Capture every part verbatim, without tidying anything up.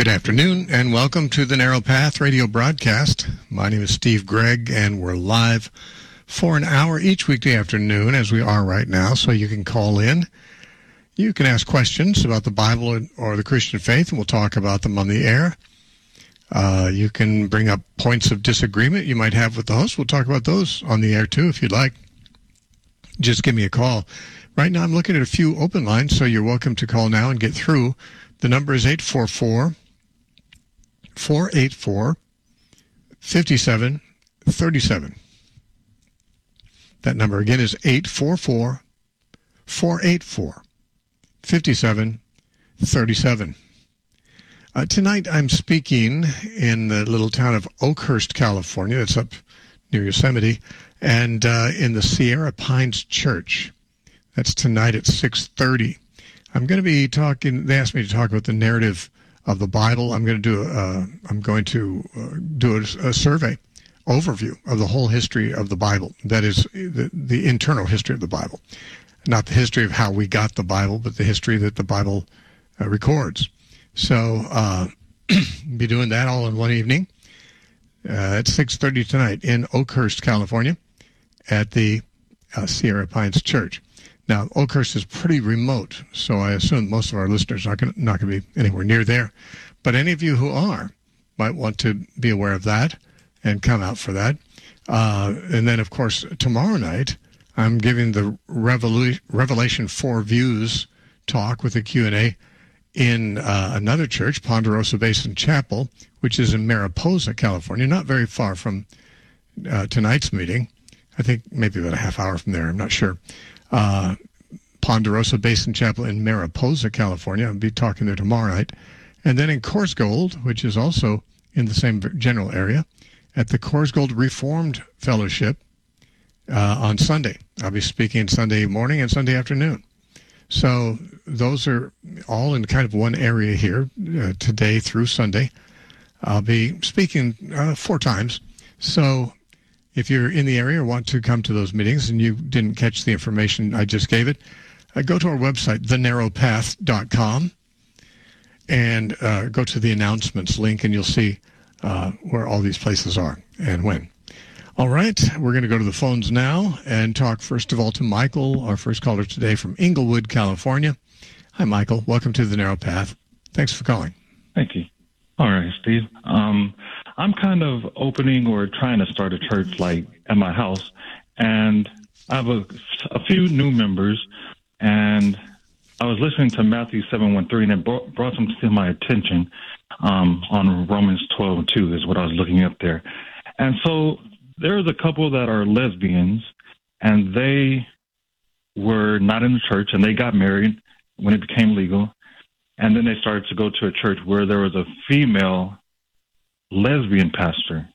Good afternoon, and welcome to the Narrow Path radio broadcast. My name is Steve Gregg, and we're live for an hour each weekday afternoon, as we are right now, so you can call in. You can ask questions about the Bible or the Christian faith, and we'll talk about them on the air. Uh, you can bring up points of disagreement you might have with the host. We'll talk about those on the air, too, if you'd like. Just give me a call. Right now, I'm looking at a few open lines, so you're welcome to call now and get through. The number is eight four four, four eight four, five seven three seven. That number again is eight four four, four eight four, five seven three seven. Uh, tonight I'm speaking in the little town of Oakhurst, California. That's up near Yosemite, and uh, in the Sierra Pines Church. That's tonight at six thirty. I'm going to be talking, they asked me to talk about the narrative of the Bible. I'm going to do a, uh, I'm going to uh, do a, a survey overview of the whole history of the Bible. That is the, the internal history of the Bible. Not the history of how we got the Bible, but the history that the Bible uh, records. So, uh, be doing that all in one evening uh, at six thirty tonight in Oakhurst, California, at the uh, Sierra Pines Church. Now, Oakhurst is pretty remote, so I assume most of our listeners are not going not going to be anywhere near there. But any of you who are might want to be aware of that and come out for that. Uh, and then, of course, tomorrow night, I'm giving the Revolu- Revelation four Views talk with a Q and A in uh, another church, Ponderosa Basin Chapel, which is in Mariposa, California, not very far from uh, tonight's meeting. I think maybe about a half hour from there. I'm not sure. Uh, Ponderosa Basin Chapel in Mariposa, California. I'll be talking there tomorrow night. And then in Corsgold, which is also in the same general area, at the Corsgold Reformed Fellowship uh, on Sunday. I'll be speaking Sunday morning and Sunday afternoon. So those are all in kind of one area here, uh, today through Sunday. I'll be speaking uh, four times. So if you're in the area or want to come to those meetings and you didn't catch the information I just gave it, uh, go to our website, the narrow path dot com, and uh, go to the announcements link, and you'll see uh, where all these places are and when. All right, we're going to go to the phones now and talk first of all to Michael, our first caller today from Inglewood, California. Hi, Michael. Welcome to the Narrow Path. Thanks for calling. Thank you. All right, Steve. Um, I'm kind of opening or trying to start a church like at my house, and I have a, a few new members, and I was listening to Matthew seven one three, and it brought, brought some to my attention um, on Romans twelve two is what I was looking up there. And so there's a couple that are lesbians, and they were not in the church, and they got married when it became legal. And then they started to go to a church where there was a female lesbian pastor.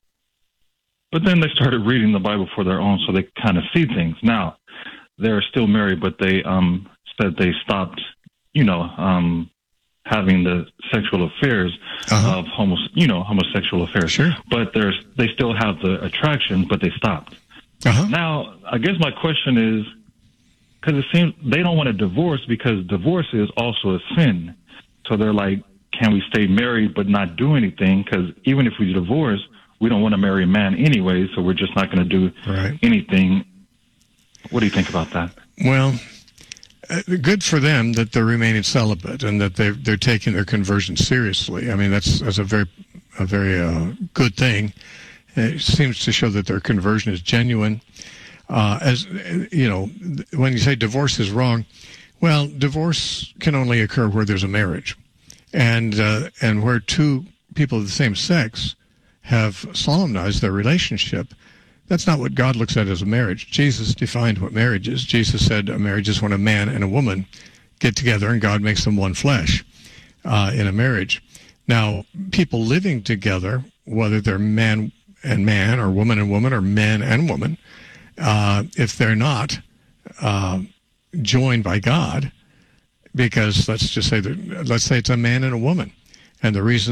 But then they started reading the Bible for their own, so they kind of see things. Now, they're still married, but they um, said they stopped, you know, um, having the sexual affairs uh-huh. of homo, you know, homosexual affairs. Sure. But there's they still have the attraction, but they stopped. Uh-huh. Now, I guess my question is, because it seems they don't want a divorce because divorce is also a sin. So they're like, can we stay married but not do anything? Because even if we divorce, we don't want to marry a man anyway, so we're just not going to do right. anything. What do you think about that? Well, uh, good for them that they're remaining celibate and that they're, they're taking their conversion seriously. I mean, that's, that's a very, a very uh, good thing. It seems to show that their conversion is genuine. Uh, as you know, when you say divorce is wrong, well, divorce can only occur where there's a marriage, and uh, and where two people of the same sex have solemnized their relationship. That's not what God looks at as a marriage. Jesus defined what marriage is. Jesus said a marriage is when a man and a woman get together and God makes them one flesh uh, in a marriage. Now, people living together, whether they're man and man or woman and woman or men and woman, uh, if they're not uh, joined by God, because let's just say that, let's say it's a man and a woman, and the reason